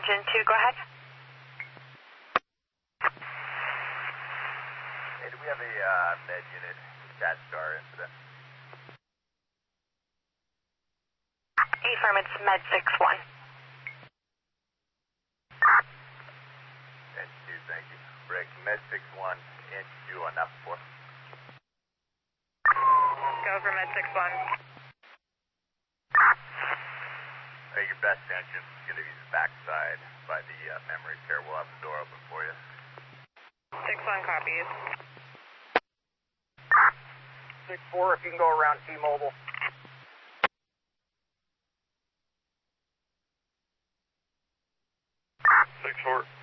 engine 2, go ahead. Hey, do we have a med unit attached to our incident? Affirm, it's Med 6-1. Inch 2, thank you. Break, Med 6-1, inch 2 on that 4. Go for Med 6-1. Hey, your best engine's going to be the backside by the memory care. We'll have the door open for you. 6-1 copies. 6-4, if you can go around T-Mobile. 6-4.